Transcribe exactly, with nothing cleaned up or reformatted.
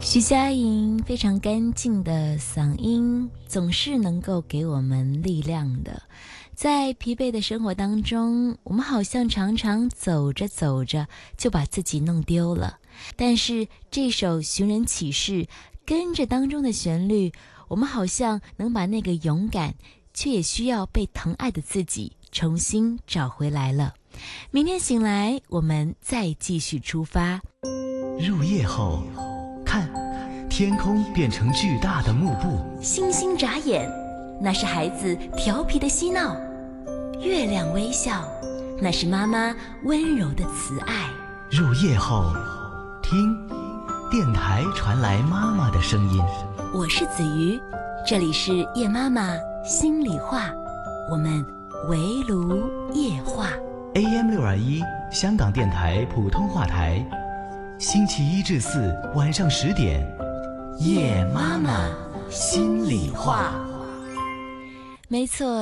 徐佳莹非常干净的嗓音，总是能够给我们力量的。在疲惫的生活当中，我们好像常常走着走着就把自己弄丢了。但是这首《寻人启事》跟着当中的旋律，我们好像能把那个勇敢却也需要被疼爱的自己重新找回来了。明天醒来，我们再继续出发。 入夜后，看，天空变成巨大的幕布。 星星眨眼，那是孩子调皮的嬉闹；月亮微笑，那是妈妈温柔的慈爱。 入夜后，听，电台传来妈妈的声音。 我是子瑜，这里是夜妈妈心里话，我们围炉夜话。 A M 六二一，香港电台普通话台，星期一至四晚上十点，夜妈妈心里话。 没错。